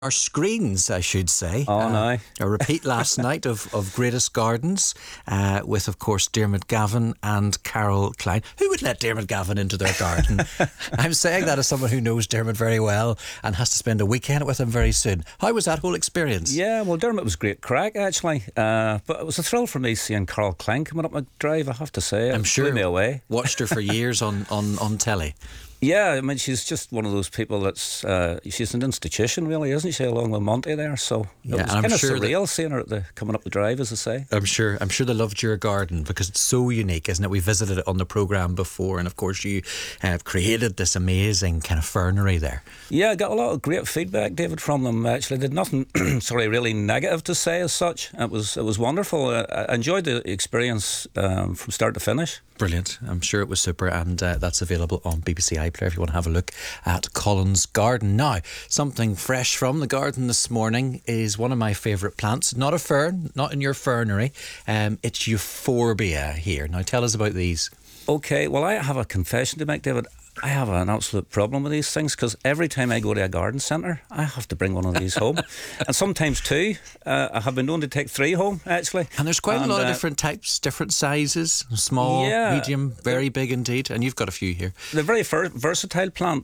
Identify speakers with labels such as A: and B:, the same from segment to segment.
A: Our screens, I should say.
B: Oh, no.
A: A repeat last night of Greatest Gardens with, of course, Dermot Gavin and Carol Klein. Who would let Dermot Gavin into their garden? I'm saying that as someone who knows Dermot very well and has to spend a weekend with him very soon. How was that whole experience?
B: Yeah, well, Dermot was great crack, actually. But it was a thrill for me seeing Carol Klein coming up my drive, I have to say.
A: I'm sure.
B: Blew me away.
A: Watched her for years on telly.
B: Yeah, I mean, she's just one of those people that's, she's an institution, really, isn't she, along with Monty there? So it was kind of surreal seeing her coming up the drive, as I say.
A: I'm sure they loved your garden because it's so unique, isn't it? We visited it on the programme before, and of course you have created this amazing kind of fernery there.
B: Yeah, I got a lot of great feedback, David, from them, actually. They did nothing, really negative to say as such. It was wonderful. I enjoyed the experience from start to finish.
A: Brilliant. I'm sure it was super, and that's available on BBC iPlayer if you want to have a look at Colin's garden. Now, something fresh from the garden this morning is one of my favourite plants. Not a fern, not in your fernery. It's euphorbia here. Now, tell us about these.
B: Okay, well, I have a confession to make, David. I have an absolute problem with these things because every time I go to a garden centre, I have to bring one of these home. And sometimes two. I have been known to take three home, actually.
A: And there's quite a lot of different types, different sizes, small, medium, very big indeed. And you've got a few here.
B: They're very versatile plant.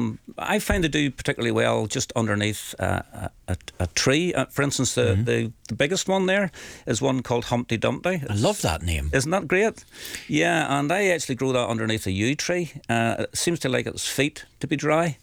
B: I find they do particularly well just underneath a tree. For instance, the biggest one there is one called Humpty Dumpty.
A: I love that name.
B: Isn't that great? Yeah, and I actually grow that underneath a yew tree. It seems to like its feet to be dry.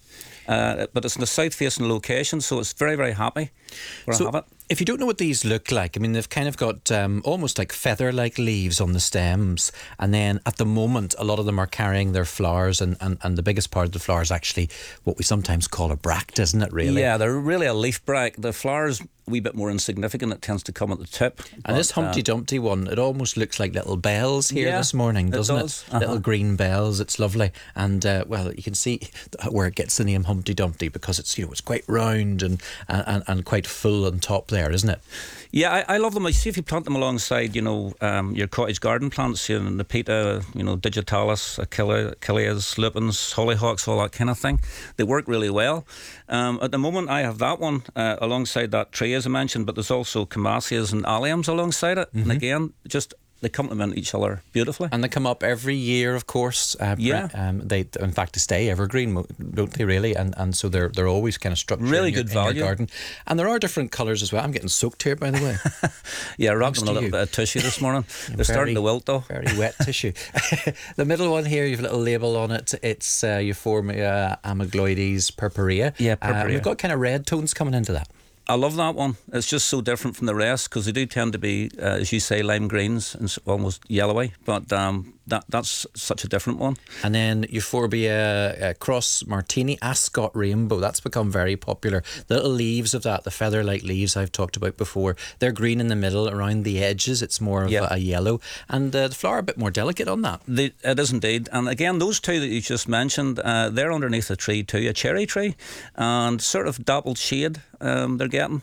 B: But it's in a south-facing location, so it's very, very happy where I have it.
A: If you don't know what these look like, I mean, they've kind of got almost like feather-like leaves on the stems, and then at the moment, a lot of them are carrying their flowers, and the biggest part of the flower is actually what we sometimes call a bract, isn't it, really?
B: Yeah, they're really a leaf bract. The flower's a wee bit more insignificant. It tends to come at the tip.
A: And this Humpty Dumpty one, it almost looks like little bells here this morning, doesn't it? Little green bells. It's lovely. And, well, you can see where it gets the name Humpty Dumpty because it's, it's quite round and quite full on top there, isn't it?
B: Yeah, I love them. I see if you plant them alongside, your cottage garden plants, Nepeta, digitalis, achilleas, lupins, hollyhocks, all that kind of thing. They work really well. At the moment, I have that one alongside that tree, as I mentioned, but there's also camasias and alliums alongside it. And again, they complement each other beautifully.
A: And they come up every year, of course. They, in fact, stay evergreen, don't they, really? And so they're always kind of structured
B: really
A: in
B: good value.
A: your garden. And there are different colours as well. I'm getting soaked here, by the way.
B: Yeah, wrapped in a little bit of tissue this morning. They're starting to wilt, though.
A: Very wet tissue. The middle one here, you've a little label on it. It's Euphorbia amygloides purpurea.
B: Yeah, purpurea.
A: We've got kind of red tones coming into that.
B: I love that one. It's just so different from the rest because they do tend to be, as you say, lime greens and almost yellowy. But that's such a different one.
A: And then Euphorbia cross martini ascot rainbow. That's become very popular. The little leaves of that, the feather-like leaves I've talked about before, they're green in the middle. Around the edges, it's more of a yellow. And the flower a bit more delicate on that.
B: It is indeed. And again, those two that you just mentioned, they're underneath a tree too, a cherry tree, and sort of dappled shade they're getting.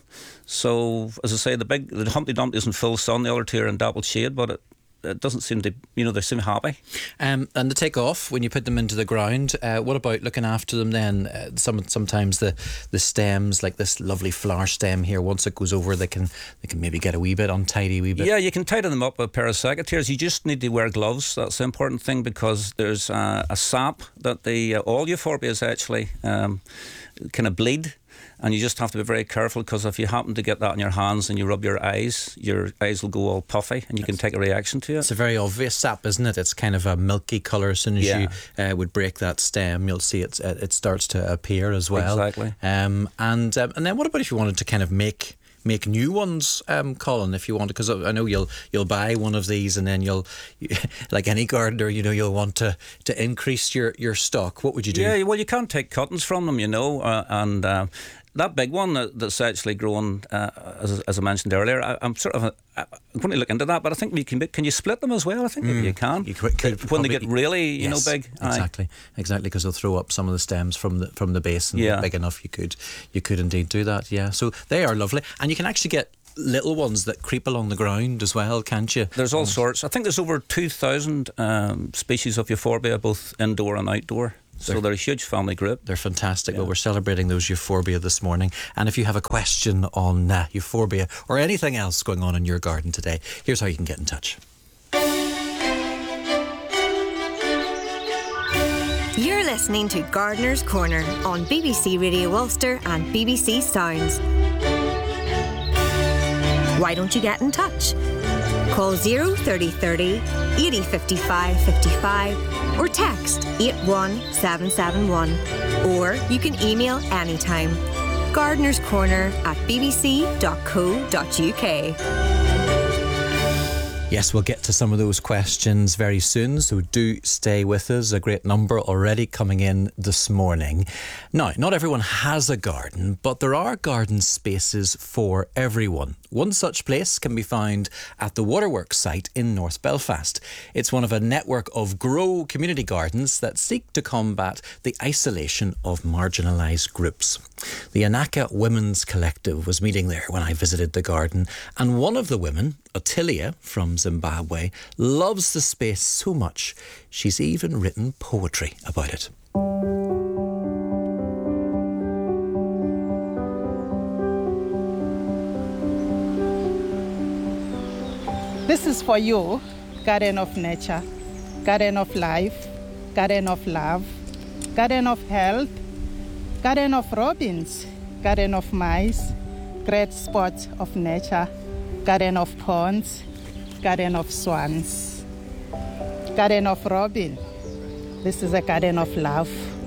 B: So, as I say, the Humpty Dumpty is in full sun, the other two are in dappled shade, but it doesn't seem to, they seem happy.
A: And they take off when you put them into the ground. What about looking after them then? Sometimes the stems, like this lovely flower stem here, once it goes over, they can maybe get a wee bit untidy,
B: Yeah, you can tighten them up with a pair of secateurs. You just need to wear gloves. That's the important thing because there's a sap that all euphorbias actually kind of bleed. And you just have to be very careful because if you happen to get that on your hands and you rub your eyes will go all puffy and you can take a reaction to it.
A: It's a very obvious sap, isn't it? It's kind of a milky colour. As soon as you would break that stem, you'll see it starts to appear as well.
B: Exactly.
A: And then what about if you wanted to kind of make new ones, Colin, if you want, because I know you'll buy one of these and then you'll like any gardener, you'll want to increase your stock. What would you do?
B: Yeah, well, you can't take cuttings from them, and that big one that's actually grown, as I mentioned earlier, I'm going to look into that, but I think can you split them as well? I think maybe you can.
A: You could
B: when they get really, big.
A: Exactly, because they'll throw up some of the stems from the base, and big enough, you could indeed do that. Yeah, so they are lovely, and you can actually get little ones that creep along the ground as well, can't you?
B: There's all sorts. I think there's over 2,000 species of euphorbia, both indoor and outdoor. So they're a huge family group.
A: They're fantastic. Well, we're celebrating those euphorbia this morning. And if you have a question on euphorbia or anything else going on in your garden today, here's how you can get in touch.
C: You're listening to Gardener's Corner on BBC Radio Ulster and BBC Sounds. Why don't you get in touch? Call 03030 80 55 55 or text 81771. Or you can email anytime. gardenerscorner@bbc.co.uk.
A: Yes, we'll get to some of those questions very soon, so do stay with us. A great number already coming in this morning. Now, not everyone has a garden, but there are garden spaces for everyone. One such place can be found at the Waterworks site in North Belfast. It's one of a network of Grow community gardens that seek to combat the isolation of marginalised groups. The Anaka Women's Collective was meeting there when I visited the garden, and one of the women, Ottilia from Zimbabwe, loves the space so much she's even written poetry about it.
D: This is for you, garden of nature, garden of life, garden of love, garden of health, garden of robins, garden of mice, great spots of nature, garden of ponds, garden of swans, garden of robin. This is a garden of love.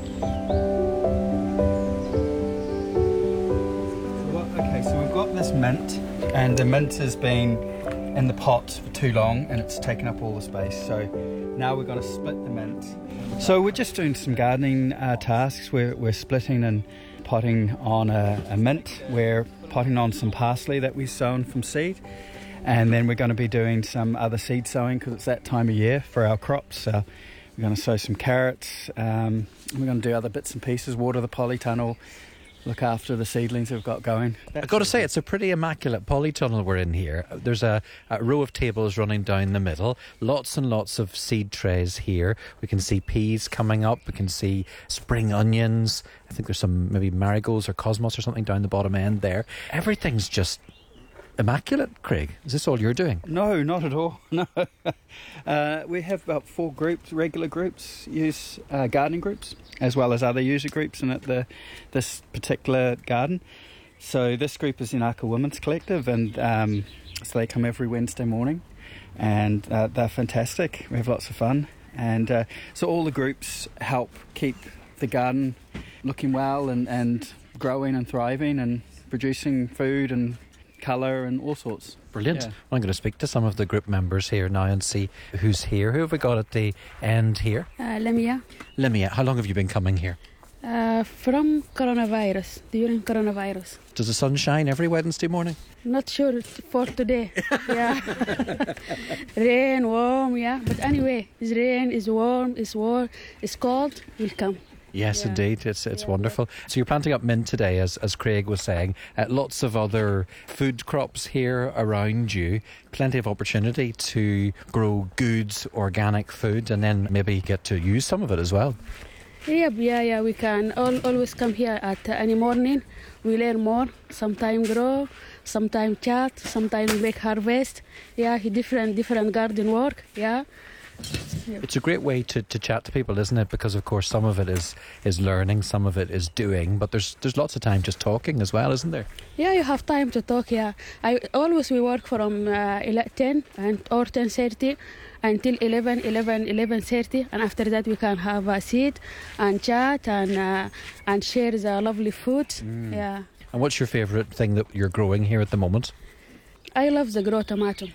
E: So we've got this mint, and the mint has been in the pot for too long and it's taken up all the space. So now we're going to split the mint. So we're just doing some gardening tasks. We're splitting and potting on a mint. We're potting on some parsley that we've sown from seed. And then we're going to be doing some other seed sowing because it's that time of year for our crops. So we're going to sow some carrots. We're going to do other bits and pieces, water the polytunnel, look after the seedlings we've got going.
A: I've got to say, it's a pretty immaculate polytunnel we're in here. There's a row of tables running down the middle, lots and lots of seed trays here. We can see peas coming up, we can see spring onions. I think there's some maybe marigolds or cosmos or something down the bottom end there. Everything's just immaculate, Craig. Is this all you're doing?
E: No, not at all. No. We have about 4 groups, regular groups, use gardening groups, as well as other user groups in this particular garden. So this group is the Anaka Women's Collective, and so they come every Wednesday morning, and they're fantastic. We have lots of fun, and so all the groups help keep the garden looking well and growing and thriving and producing food and colour and all sorts.
A: Brilliant.
E: Yeah.
A: Well, I'm going to speak to some of the group members here now and see who's here. Who have we got at the end here?
F: Lemia.
A: Lemia, how long have you been coming here?
F: From coronavirus, during coronavirus.
A: Does the sun shine every Wednesday morning?
F: Not sure for today. Yeah. Rain, warm, yeah. But anyway, it's rain, it's warm, it's cold, we'll come.
A: Yes,
F: Yeah.
A: indeed. It's wonderful. So you're planting up mint today, as Craig was saying. Lots of other food crops here around you. Plenty of opportunity to grow good, organic food and then maybe get to use some of it as well.
F: Yeah, we can always come here at any morning. We learn more. Sometimes grow, sometimes chat, sometimes make harvest. Yeah, different garden work. Yeah.
A: It's a great way to chat to people, isn't it? Because of course some of it is learning, some of it is doing, but there's lots of time just talking as well, isn't there?
F: Yeah, you have time to talk. Yeah, we work from 10 or 10:30 until 11:30, and after that we can have a seat and chat and share the lovely food. Yeah.
A: And what's your favourite thing that you're growing here at the moment?
F: I love the grow tomato.